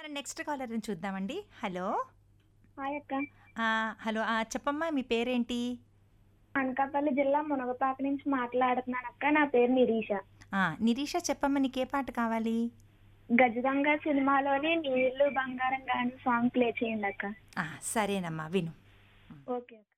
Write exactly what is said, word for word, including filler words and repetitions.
మన నెక్స్ట్ కాలర్ని చూద్దామండి. Hello. Hi అక్క. ఆ, హలో ఆ, చెప్పమ్మా మీ పేరేంటి? అనకాపల్లి జిల్లా మునగపాక నుంచి మాట్లాడుతున్నాను అక్క. నా పేరు నిరీష. ఆ, నిరీష చెప్పమ్మా నీకే పాట కావాలి? గజదొంగ సినిమాలోని నీళ్లు బంగారం గాని సాంగ్ ప్లే చేయండి అక్క. ఆ, సరేనమ్మా విను. ఓకే అక్క.